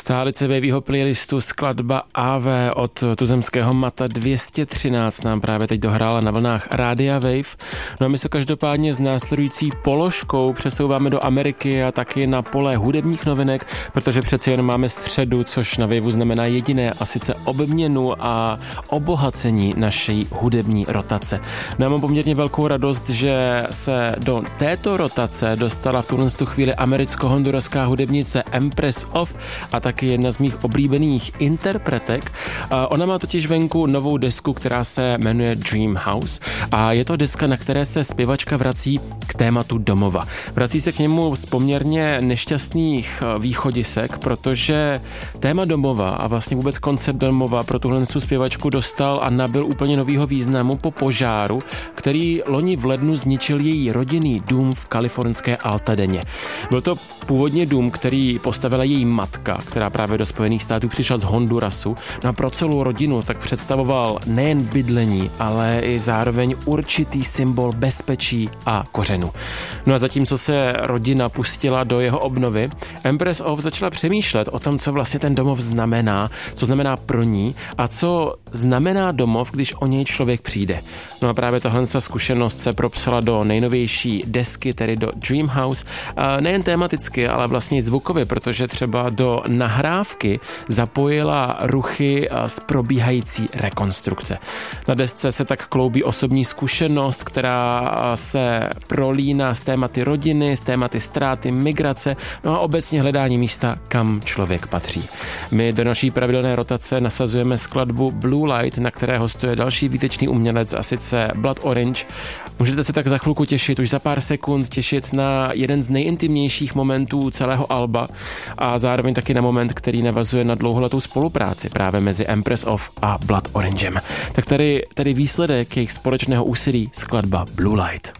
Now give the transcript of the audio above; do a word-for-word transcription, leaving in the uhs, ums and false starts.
Stálice Wavyho playlistu skladba A V od tuzemského Mata dvě stě třináct nám právě teď dohrála na vlnách Rádia Wave. No a my se každopádně s následující položkou přesouváme do Ameriky a taky na pole hudebních novinek, protože přeci jen máme středu, což na Waveu znamená jediné, a sice obměnu a obohacení naší hudební rotace. No já mám poměrně velkou radost, že se do této rotace dostala v tuhle chvíli americko-honduraská hudebnice Empress of a taky jedna z mých oblíbených interpretek. Ona má totiž venku novou desku, která se jmenuje Dream House a je to deska, na které se zpěvačka vrací k tématu domova. Vrací se k němu z poměrně nešťastných východisek, protože téma domova a vlastně vůbec koncept domova pro tuhle zpěvačku dostal a nabyl úplně novýho významu po požáru, který loni v lednu zničil její rodinný dům v kalifornské Altadeně. Byl to původně dům, který postavila její matka, která právě do Spojených států přišla z Hondurasu. No a pro celou rodinu tak představoval nejen bydlení, ale i zároveň určitý symbol bezpečí a kořenu. No a zatímco se rodina pustila do jeho obnovy, Empress of začala přemýšlet o tom, co vlastně ten domov znamená, co znamená pro ní a co znamená domov, když o něj člověk přijde. No a právě tahle zkušenost se propsala do nejnovější desky, tedy do Dream House, a nejen tematicky, ale vlastně zvukově, protože třeba do nahrávky zapojila ruchy z probíhající rekonstrukce. Na desce se tak kloubí osobní zkušenost, která se prolíná s tématy rodiny, s tématy ztráty, migrace, no a obecně hledání místa, kam člověk patří. My do naší pravidelné rotace nasazujeme skladbu Blue Light, na které hostuje další výtečný umělec, a sice Blood Orange. Můžete se tak za chvilku těšit, už za pár sekund těšit na jeden z nejintimnějších momentů celého alba a zároveň taky na moment, který navazuje na dlouholetou spolupráci právě mezi Empress of a Blood Orangem. Tak tady, tady výsledek jejich společného úsilí, skladba Blue Light.